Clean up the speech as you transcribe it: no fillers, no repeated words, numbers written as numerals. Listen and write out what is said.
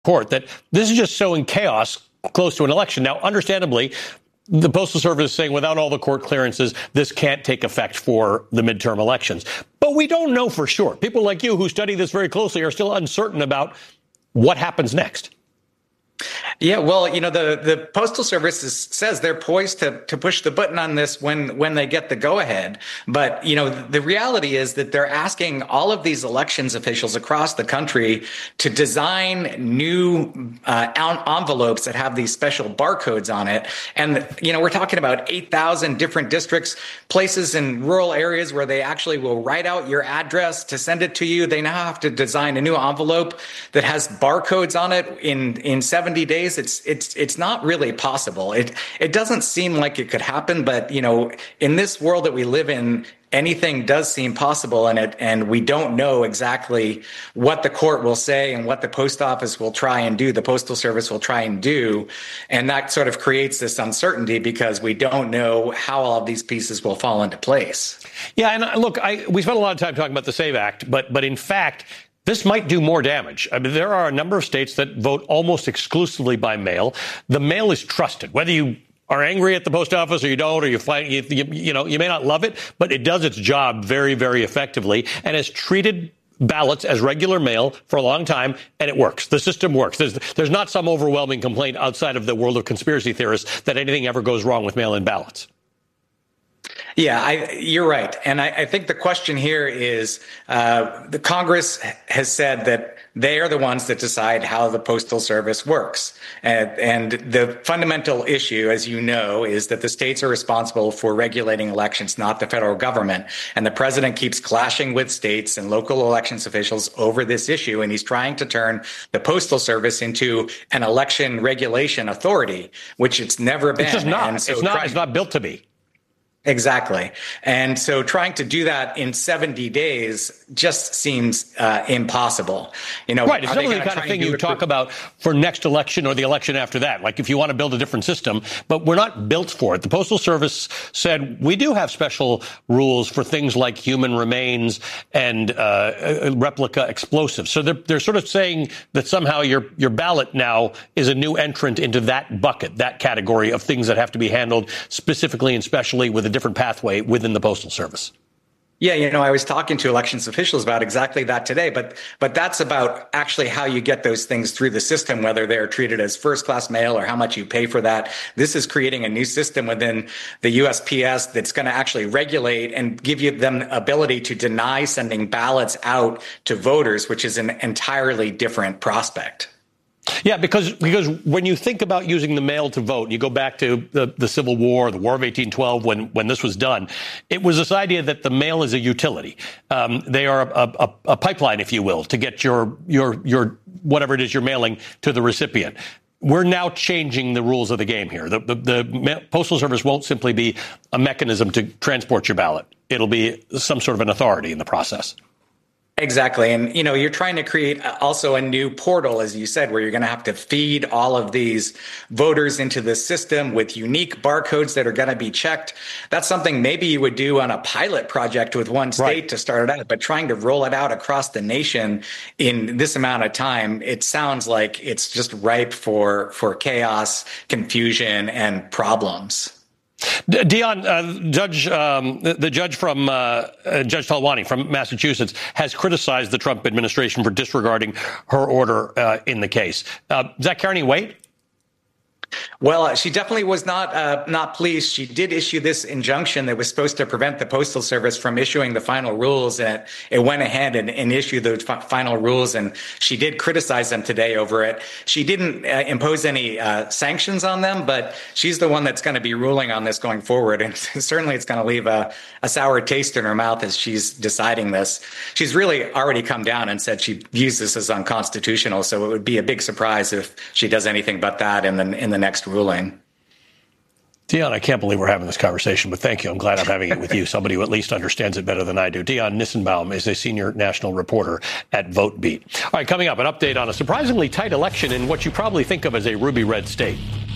court that this is just sowing chaos close to an election. Now, understandably, the Postal Service is saying without all the court clearances, this can't take effect for the midterm elections. But we don't know for sure. People like you who study this very closely are still uncertain about what happens next. Yeah, well, the Postal Service says they're poised to push the button on this when they get the go-ahead. But, the reality is that they're asking all of these elections officials across the country to design new envelopes that have these special barcodes on it. And, we're talking about 8,000 different districts, places in rural areas where they actually will write out your address to send it to you. They now have to design a new envelope that has barcodes on it in 70 days. It's not really possible. It doesn't seem like it could happen, but in this world that we live in, anything does seem possible, and we don't know exactly what the court will say and what the post office will try and do, the Postal Service will try and do, and that sort of creates this uncertainty because we don't know how all of these pieces will fall into place. Yeah, and look, we spent a lot of time talking about the SAVE Act, but in fact, this might do more damage. I mean, there are a number of states that vote almost exclusively by mail. The mail is trusted, whether you are angry at the post office or you don't, or you find, you may not love it, but it does its job very, very effectively and has treated ballots as regular mail for a long time, and it works. The system works. There's not some overwhelming complaint outside of the world of conspiracy theorists that anything ever goes wrong with mail-in ballots. Yeah, you're right. And I think the question here is the Congress has said that they are the ones that decide how the Postal Service works. And the fundamental issue, as you know, is that the states are responsible for regulating elections, not the federal government. And the president keeps clashing with states and local elections officials over this issue. And he's trying to turn the Postal Service into an election regulation authority, which it's never been. It's just not. And so it's not built to be. Exactly. And so trying to do that in 70 days just seems impossible. Right. It's not the kind of thing you talk about for next election or the election after that. Like if you want to build a different system, but we're not built for it. The Postal Service said we do have special rules for things like human remains and replica explosives. So they're sort of saying that somehow your ballot now is a new entrant into that bucket, that category of things that have to be handled specifically and specially with a different pathway within the Postal Service. Yeah, I was talking to elections officials about exactly that today, but that's about actually how you get those things through the system, whether they're treated as first-class mail or how much you pay for that. This is creating a new system within the USPS that's going to actually regulate and give you them ability to deny sending ballots out to voters, which is an entirely different prospect. Yeah, because when you think about using the mail to vote, you go back to the Civil War, the War of 1812, when this was done, it was this idea that the mail is a utility. They are a pipeline, if you will, to get your whatever it is you're mailing to the recipient. We're now changing the rules of the game here. The Postal Service won't simply be a mechanism to transport your ballot. It'll be some sort of an authority in the process. Exactly. And, you're trying to create also a new portal, as you said, where you're going to have to feed all of these voters into the system with unique barcodes that are going to be checked. That's something maybe you would do on a pilot project with one state to start it out, but trying to roll it out across the nation in this amount of time, it sounds like it's just ripe for chaos, confusion, and problems. Dion, the judge from Judge Talwani from Massachusetts has criticized the Trump administration for disregarding her order in the case. Does that carry any weight? Well, she definitely was not pleased. She did issue this injunction that was supposed to prevent the Postal Service from issuing the final rules, and it went ahead and issued those final rules, and she did criticize them today over it. She didn't impose any sanctions on them, but she's the one that's going to be ruling on this going forward, and certainly it's going to leave a sour taste in her mouth as she's deciding this. She's really already come down and said she views this as unconstitutional, so it would be a big surprise if she does anything but that in the next ruling. Dion, I can't believe we're having this conversation, but thank you. I'm glad I'm having it with you, somebody who at least understands it better than I do. Dion Nissenbaum is a senior national reporter at VoteBeat. All right, coming up, an update on a surprisingly tight election in what you probably think of as a ruby red state.